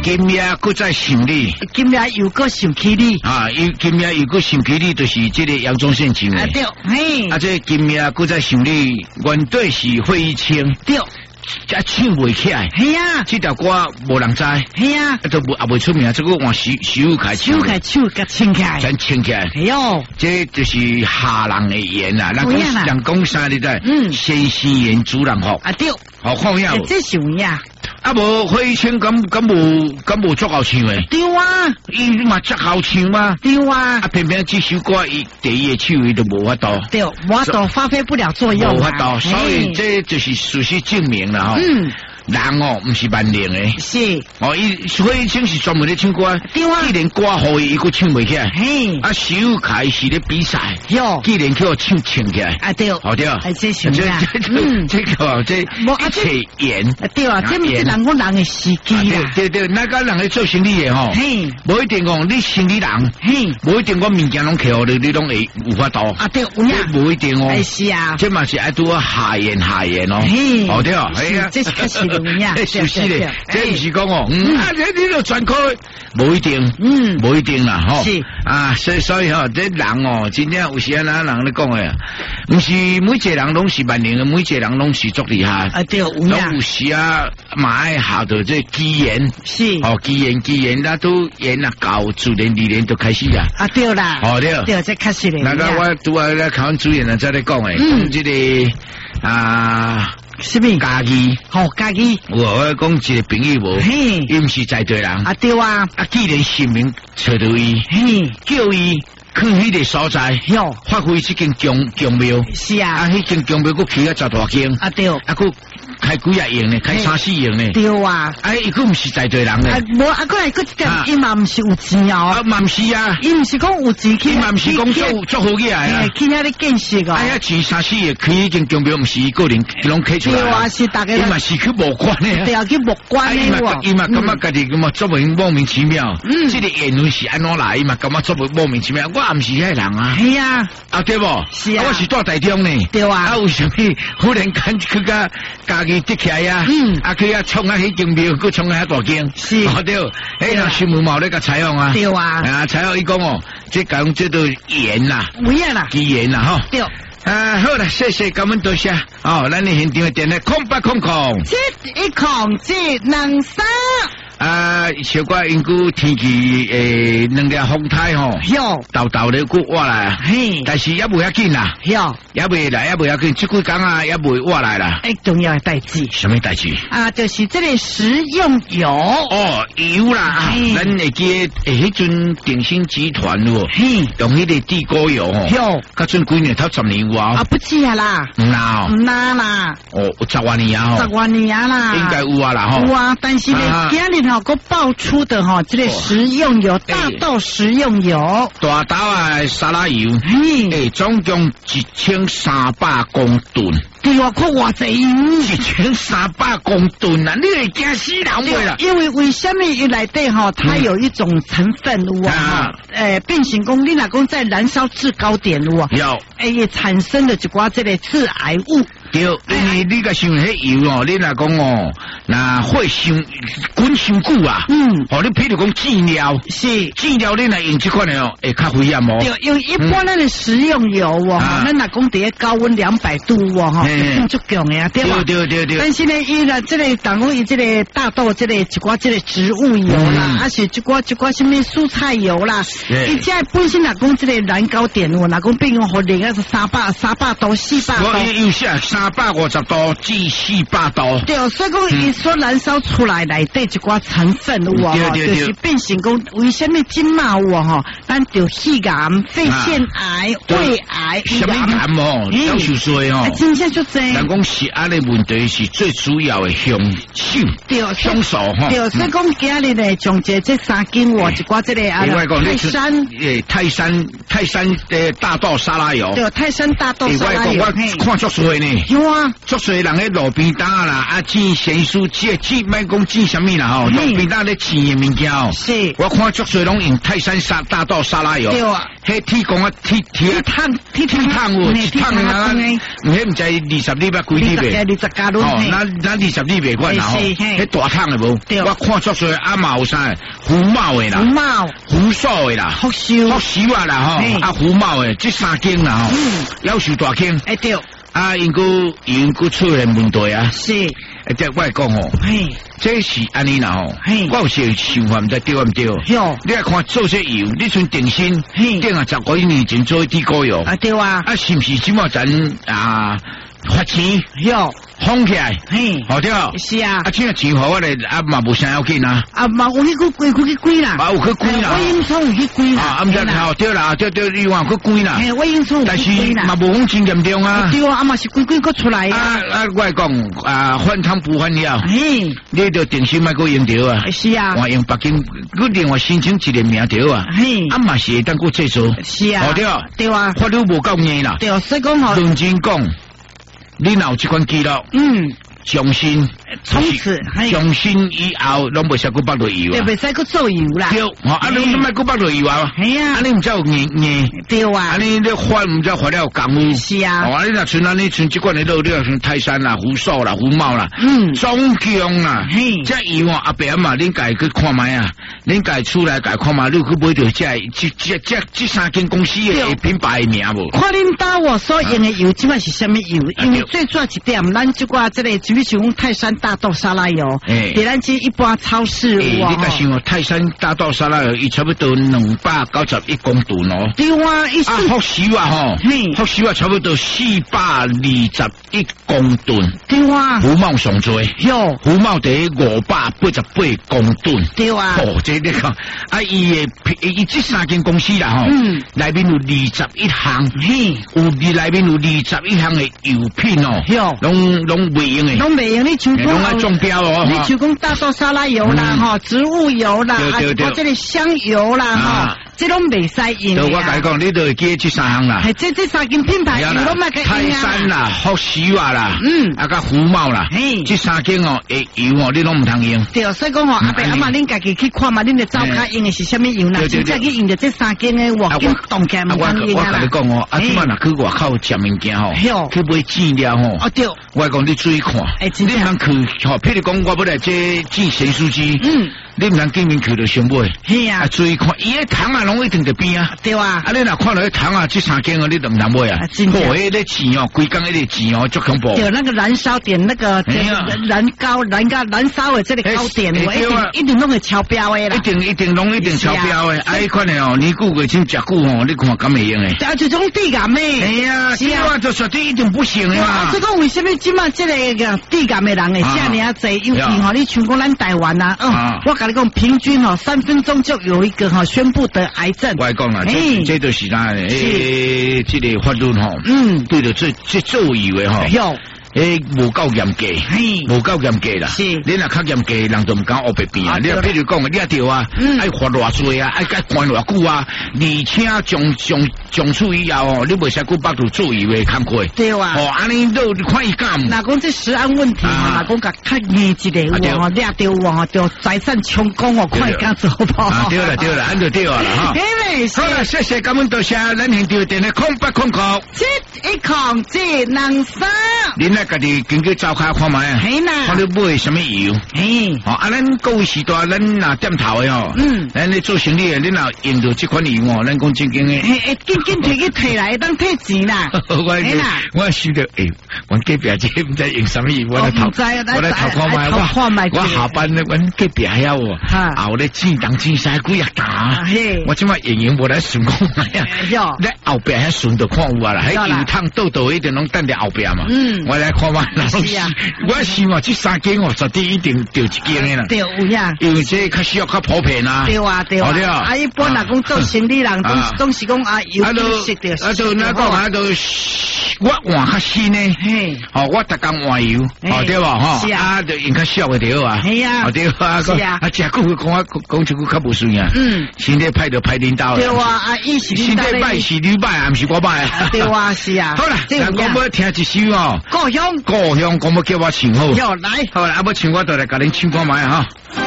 今夜搁再想你， 今夜又搁想起你啊！今夜又搁想起你，就是这个杨宗宪唱的。 对，嘿， 这今夜搁再想你，原队是费清。 对。 唱袂起来， 系啊， 这条歌无人知， 系啊， 都也袂出名。这个换徐友凯唱， 手甲唱起来， 真唱起来。 哎呦， 这就是下人的言啦。人讲啥你知？先先言主人福。 对， 好看呀。 这是有呀。 啊无费清咁无足好唱诶。 对啊， 伊嘛足好唱嘛。 对啊， 偏偏这首歌伊第一个唱伊都无法度。 对，无法度发挥不了作用。 无法度，所以这就是事实证明了吼。人哦，唔是万能诶。 是。 哦，伊费清是专门咧唱歌。 对啊。 既然歌好伊个唱袂起来。 嘿。 啊，徐友凯是咧比赛。 哟。 既然叫唱起来。 啊对。 好对。 这是啊。 这个这一切演。 对啊，这不是人讲人的时机啦。 对，那个人咧做生意的吼。嘿。无一定讲你生意人。嘿。无一定我物件拢客互你拢会有法度。啊对，有呀。无一定哦。是啊。这嘛是爱拄下言哦。嘿。好对啊。系啊。 这是确实。 是是的，这不是讲哦，你都专科，无一定，无一定啦，吼，是啊，所以吼，这人哦，真正有时啊，人咧讲诶，唔是每一个人拢是万能嘅，每一个人拢是足厉害，啊对，有时啊，嘛爱下到这机缘，是，哦，机缘，那都缘啊，搞自然而然就开始啦，啊对啦，哦对，这确实咧，那个我拄啊咧考主任啊，在咧讲诶，讲这个啊。什么家己？好家己。我讲一个朋友无，伊唔是在对人。啊对啊。啊既然姓名找到伊，叫伊去迄个所在，发挥这间宫庙。是啊。啊，迄间宫庙佫起啊10大间。啊对。啊佫开几啊营呢？开3、4营呢？对啊。啊，伊佫唔是在对人呢。无啊，佫一点，伊嘛唔是有钱哦。啊，嘛唔是啊。伊唔是讲有钱去，伊嘛唔是讲做好起来啊。去遐咧建设哦。哎呀，钱3、4亿开迄间宫庙，唔是个人拢开出来。对啊，是大家。伊嘛是去无关呢。对啊，去无关呢。伊嘛感觉家己咁啊，作为莫名其妙。这个言论是安怎来？伊嘛感觉作为莫名其妙。我也唔是遐人啊。系啊。啊对不？是啊。我是住台中呢。对啊。啊为什么忽然间去家己跌起来呀？啊去啊冲啊迄间庙，佮冲啊遐大间。是。好对。迄人新闻嘛咧个采访啊。对啊。啊采访伊讲哦，这讲这都言啦。有影啦。机言啦吼。对。啊，好啦，谢谢，感恩多谢。哦，咱的现场的电话0800。71073。啊，小怪因故天气两条风台吼，豆咧佫挖来，但是也袂要紧啦，也袂来，也袂要紧，这几天啊也袂挖来啦。重要的代志，什么代志？啊，就是这个食用油。哦，油啦，咱会记迄阵鼎新集团咯，用迄个地沟油哦，较阵几年头10年有啊？啊，不止啊啦，唔啦，哦，有10多年啊，10多年啊啦，应该有啊啦吼。有啊，但是呢，今日个爆出的哈，这个食用油，大豆食用油，大豆啊沙拉油，总共1300公吨。对啊，看偌济1300公吨啊！你会惊死人袂啦？因为为什么伊内底哈，它有一种成分有啊，变形工，你若讲在燃烧制高点有啊，也产生了一寡这个致癌物。对，你个想迄油哦，你若讲哦，那会伤滚伤久啊。哦，你譬如讲饲料，是饲料，你若用这款的哦，会较危险哦。对，因为一般咱的食用油哦，咱若讲伫高温200度哦，哈，很足强的啊，对吧？对。但是呢，伊呢，这个当讲伊这个大豆，这个一寡这个植物油啦，还是一寡什么蔬菜油啦，伊这本身若讲这个燃高点哦，若讲变用互零啊是300度、400度。我有写350度至400度。对，所以讲伊所燃烧出来内底一寡成分有啊，就是变成讲为什么今嘛有啊吼，咱就肺癌、肺腺癌、胃癌、什么癌哦，都受衰哦。真正就这。人讲食安的问题是最主要的凶手吼。对，所以讲今日呢，从这3斤哇，一寡这个啊泰山的大豆沙拉油。对，泰山大豆沙拉油。我看足衰呢。 有啊， 足侪人喺路边摊啦，啊，煎咸酥鸡，煎卖讲煎什么啦吼，路边摊咧煎嘅物件哦。 是， 我看足侪拢用泰山大道沙拉油。 对啊， 迄铁讲啊，铁烫喎，一烫啊，迄唔知20粒啊，几粒嘅 ？20加仑。 哦，咱20粒袂管啦吼，迄大烫嘅无。我看足侪阿嘛有啥胡茂嘅啦，胡素嘅啦，福寿啊啦吼，啊胡茂嘅，这3间啦吼，夭寿大间。 哎对。 啊，因个出现问题啊！ 是， 即我讲吼，这是安尼啦吼，我有时想法唔知对唔对？你来看做些油，你像定心，定啊10几年前做地沟油， 啊对啊， 啊是不是即么咱啊发钱？放起来，好对啊， 是啊， 啊，这个钱好我来啊嘛无啥要紧啊， 啊嘛有去归啦， 啊有去归啦， 我应聪有去归啦， 啊，唔知好对啦，对，你话去归啦， 我应聪有但是去归啦， 嘛无讲真严重啊， 对啊，啊嘛是归个出来啊， 我讲啊，换汤不换药，你着定心卖个用着啊， 是啊， 我用北京，我另外申请一个名着啊，啊嘛是会当个制作， 是啊， 对啊， 对啊， 法律无够硬啦， 对，所以讲吼， 认真讲，你若有这款记录，重新从此重新以后拢袂使去北落油啊， 对，袂使去做油啦。 对，啊你唔卖去北落油啊， 系啊， 啊你唔知有硬， 对啊， 啊你发唔知发了功夫， 是啊， 哦，你若像安尼像即款的肉，你若像泰山啦、胡寿啦、胡茂啦，总共啦，这油啊阿伯啊嘛，恁家去看卖啊，恁家出来家看卖，你去买到这3间公司的品牌的名无？ 看恁家我所用的油，即摆是什么油？因为最主要一点，咱即挂这个比如像泰山大豆沙拉油，伫咱这一般超市有你甲想哦，泰山大豆沙拉油，伊差不多291公吨哦。 对啊， 福寿啊吼，福寿啊差不多421公吨。 对啊， 胡茂上多，胡茂得588公吨。 对啊， 哦，这你看，啊，伊这3间公司啦吼，内面有21项，有内面有21项的油品哦，拢袂用的， 拢袂用。你像拢爱中标哦， 你像讲大豆沙拉油啦，哈，植物油啦，啊，这个香油啦，哈，这拢袂使用。 我甲你讲，你都会记这3项啦。 这3间品牌，你拢买个泰山啦、福寿啊啦，啊甲胡茂啦，这3间哦，油哦，你拢唔通用。 对，所以讲吼，阿伯阿妈，恁家己去看嘛，恁的灶卡用的是什么油啦？真正去用着这3间的话，动起来唔通用啦。我甲你讲哦，啊，即摆若去外口食物件吼，去买饲料吼， 哦对， 我讲你注意看，你唔通去吼，譬如讲我要来这煎咸酥鸡，你唔通见面去就先买， 是啊， 注意看，伊个糖啊，拢一定在边啊， 对啊， 啊，你若看到迄糖啊，这3间哦，你都唔通买啊，哦，迄个钱哦，规工迄个钱哦，足恐怖。 有那个燃烧点，那个燃烧的这个高点，我一定拢会超标的啦， 一定拢一定超标的，啊，迄款的哦，你久个真食久哦，你看敢会用诶？ 啊，就种地感诶， 哎呀，是啊，就绝对一定不行的嘛。 这个为什么即马这个地感的人诶，下年啊侪，因为吼，你像讲咱台湾啊，我跟你讲，平均吼3分钟就有一个哈宣布得癌症。 我讲啦，这就是啥呢？这个法律吼，对着这做油的吼。无够严格，无够严格啦。是，你若较严格，人就唔敢黑白变啊。你若譬如讲，你一条啊，爱罚偌济啊，爱关偌久啊，而且上处以后哦，你袂使去北度做油的工课。 对啊。 哦，安尼都看伊干。 若讲这食安问题嘛，若讲较硬一个哦，掠着哦，就财产充公哦，看伊敢做啵。 对了，安就对了哈。好了，谢谢，感恩多谢，咱现场电的0800 710723。家己根据照卡看卖啊，看你买什么油，啊，咱各位时代，咱拿店头的哦，咱咧做生意的，你若用到这款油哦，咱讲正经的， 紧摕来当退钱啦， 我想到，阮隔壁这唔知用什么油，我来头看卖，我下班咧，阮隔壁遐哦，后咧煎东煎西几啊打，我即摆用无来顺讲卖啊，咧后壁遐顺着看有啊啦，迄油汤倒一定拢等伫后壁嘛，我来。看嘛，我希望这3间哦，绝对一定掉一间的啦。对呀，因为这较需要较普遍啊。对啊。啊，一般若讲做生意人，总是讲啊，有知识的。啊，就那讲啊，就我换较新呢，哦，我逐工换油，哦对吧？哈，啊，就用较少的对啊， 系啊， 对啊，是啊，啊，食久讲啊，讲一句较无顺啊，身体歹就歹领导， 对啊，啊，伊是身体歹是你歹啊，毋是我歹啊， 对啊，是啊， 好啦，咱讲要听一首哦， 故乡， 讲要叫我唱好， 要来， 好啦，啊，要唱我就来甲恁唱歌买哈。